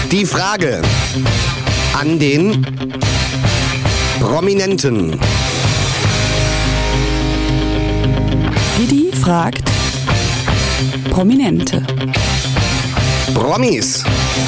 Die Frage an den Prominenten. Didi fragt Prominente. Promis.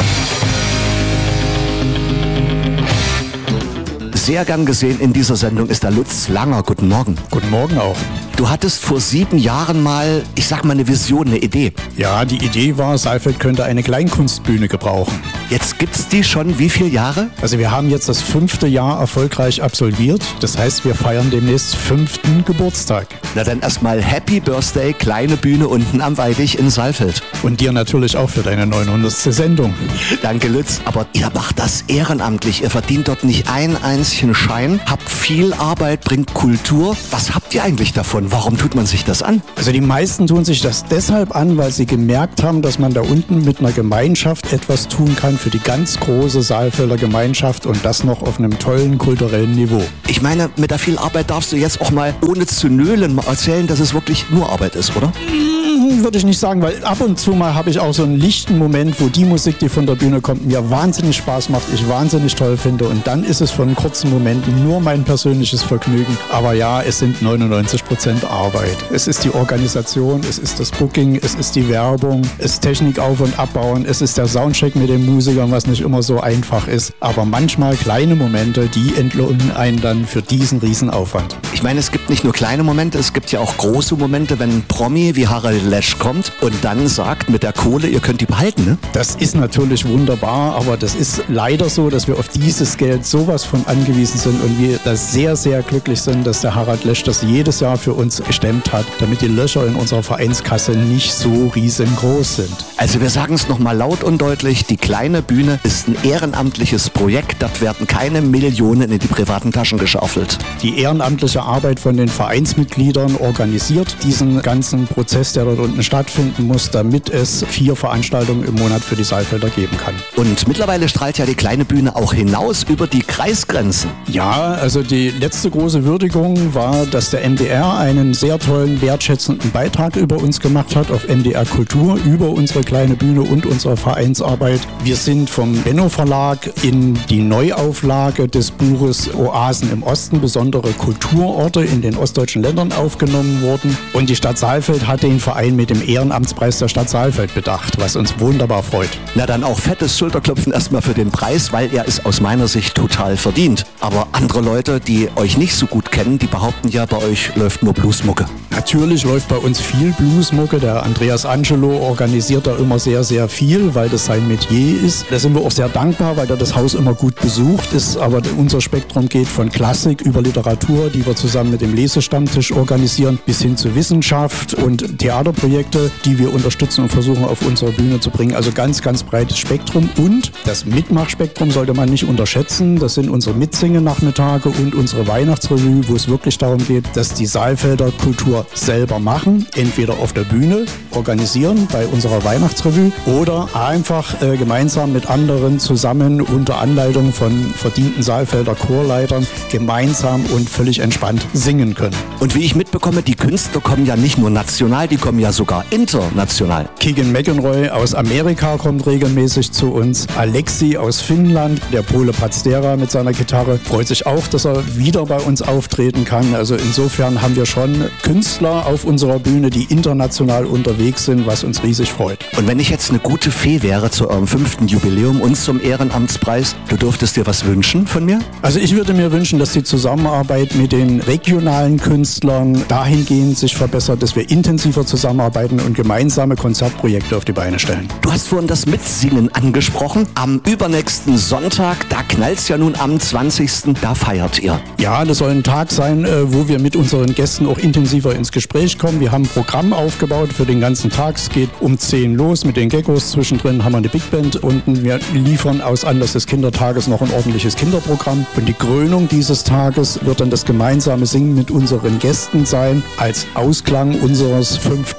Sehr gern gesehen in dieser Sendung ist der Lutz Langer. Guten Morgen. Guten Morgen auch. Du hattest vor 7 Jahren mal, ich sag mal, eine Vision, eine Idee. Ja, die Idee war, Saalfeld könnte eine Kleinkunstbühne gebrauchen. Jetzt gibt's die schon wie viele Jahre? Also wir haben jetzt das 5. Jahr erfolgreich absolviert. Das heißt, wir feiern demnächst 5. Geburtstag. Na dann erstmal Happy Birthday, kleine Bühne unten am Weidich in Saalfeld. Und dir natürlich auch für deine 900. Sendung. Danke, Lutz. Aber ihr macht das ehrenamtlich. Ihr verdient dort nicht ein einzigen Schein, habt viel Arbeit, bringt Kultur. Was habt ihr eigentlich davon? Warum tut man sich das an? Also die meisten tun sich das deshalb an, weil sie gemerkt haben, dass man da unten mit einer Gemeinschaft etwas tun kann für die ganz große Saalfelder Gemeinschaft und das noch auf einem tollen kulturellen Niveau. Ich meine, mit der viel Arbeit darfst du jetzt auch mal ohne zu nölen mal erzählen, dass es wirklich nur Arbeit ist, oder? Würde ich nicht sagen, weil ab und zu mal habe ich auch so einen lichten Moment, wo die Musik, die von der Bühne kommt, mir wahnsinnig Spaß macht, ich wahnsinnig toll finde und dann ist es für einen kurzen Moment nur mein persönliches Vergnügen. Aber ja, es sind 99% Arbeit. Es ist die Organisation, es ist das Booking, es ist die Werbung, es ist Technik auf- und abbauen, es ist der Soundcheck mit den Musikern, was nicht immer so einfach ist. Aber manchmal kleine Momente, die entlohnen einen dann für diesen Riesenaufwand. Ich meine, es gibt nicht nur kleine Momente, es gibt ja auch große Momente, wenn ein Promi wie Harald Lesch kommt und dann sagt mit der Kohle, ihr könnt die behalten, ne? Das ist natürlich wunderbar, aber das ist leider so, dass wir auf dieses Geld sowas von angewiesen sind und wir da sehr, sehr glücklich sind, dass der Harald Lesch das jedes Jahr für uns gestemmt hat, damit die Löcher in unserer Vereinskasse nicht so riesengroß sind. Also wir sagen es nochmal laut und deutlich, die kleine Bühne ist ein ehrenamtliches Projekt, dort werden keine Millionen in die privaten Taschen geschaufelt. Die ehrenamtliche Arbeit von den Vereinsmitgliedern organisiert diesen ganzen Prozess, der dort unten stattfinden muss, damit es 4 Veranstaltungen im Monat für die Saalfelder geben kann. Und mittlerweile strahlt ja die kleine Bühne auch hinaus über die Kreisgrenzen. Ja, also die letzte große Würdigung war, dass der MDR einen sehr tollen, wertschätzenden Beitrag über uns gemacht hat auf MDR Kultur, über unsere kleine Bühne und unsere Vereinsarbeit. Wir sind vom Benno Verlag in die Neuauflage des Buches Oasen im Osten, besondere Kulturorte in den ostdeutschen Ländern aufgenommen worden. Und die Stadt Saalfeld hat den Verein mit dem Ehrenamtspreis der Stadt Saalfeld bedacht, was uns wunderbar freut. Na dann auch fettes Schulterklopfen erstmal für den Preis, weil er ist aus meiner Sicht total verdient. Aber andere Leute, die euch nicht so gut kennen, die behaupten ja, bei euch läuft nur Bluesmucke. Natürlich läuft bei uns viel Bluesmucke. Der Andreas Angelo organisiert da immer sehr, sehr viel, weil das sein Metier ist. Da sind wir auch sehr dankbar, weil da das Haus immer gut besucht ist. Aber unser Spektrum geht von Klassik über Literatur, die wir zusammen mit dem Lesestammtisch organisieren, bis hin zu Wissenschaft und Theaterprojekte, die wir unterstützen und versuchen auf unsere Bühne zu bringen. Also ganz, ganz breites Spektrum. Und das Mitmachspektrum sollte man nicht unterschätzen. Das sind unsere Mitsingen-Nachmittage und unsere Weihnachtsrevue, wo es wirklich darum geht, dass die Saalfelder Kultur selber machen, entweder auf der Bühne organisieren bei unserer Weihnachtsrevue oder einfach gemeinsam mit anderen zusammen unter Anleitung von verdienten Saalfelder Chorleitern gemeinsam und völlig entspannt singen können. Und wie ich mitbekomme, die Künstler kommen ja nicht nur national, die kommen ja sogar international. Keegan McEnroy aus Amerika kommt regelmäßig zu uns. Alexi aus Finnland, der Pole Pazstera mit seiner Gitarre, freut sich auch, dass er wieder bei uns auftreten kann. Also insofern haben wir schon Künstler auf unserer Bühne, die international unterwegs sind, was uns riesig freut. Und wenn ich jetzt eine gute Fee wäre zu eurem 5. Jubiläum und zum Ehrenamtspreis, du dürftest dir was wünschen von mir? Also ich würde mir wünschen, dass die Zusammenarbeit mit den regionalen Künstlern dahingehend sich verbessert, dass wir intensiver zusammenarbeiten und gemeinsame Konzertprojekte auf die Beine stellen. Du hast vorhin das Mitsingen angesprochen. Am übernächsten Sonntag, da knallt's ja nun am 20. Da feiert ihr. Ja, das soll ein Tag sein, wo wir mit unseren Gästen auch intensiver ins Gespräch kommen. Wir haben ein Programm aufgebaut für den ganzen Tag. Es geht um 10 los mit den Geckos. Zwischendrin haben wir eine Big Band unten. Wir liefern aus Anlass des Kindertages noch ein ordentliches Kinderprogramm. Und die Krönung dieses Tages wird dann das gemeinsame Singen mit unseren Gästen sein, als Ausklang unseres 5.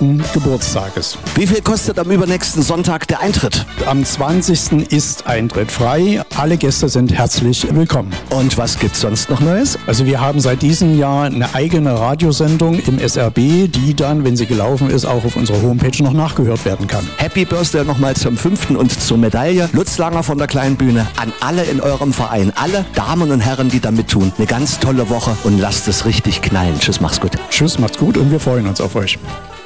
Geburtstages. Wie viel kostet am übernächsten Sonntag der Eintritt? Am 20. ist Eintritt frei. Alle Gäste sind herzlich willkommen. Und was gibt's sonst noch Neues? Also wir haben seit diesem Jahr eine eigene Radiosendung im SRB, die dann, wenn sie gelaufen ist, auch auf unserer Homepage noch nachgehört werden kann. Happy Birthday nochmal zum 5. und zur Medaille. Lutz Langer von der Kleinen Bühne. An alle in eurem Verein, alle Damen und Herren, die da mittun. Eine ganz tolle Woche und lasst es richtig knallen. Tschüss, mach's gut. Tschüss, macht's gut und wir freuen uns auf euch.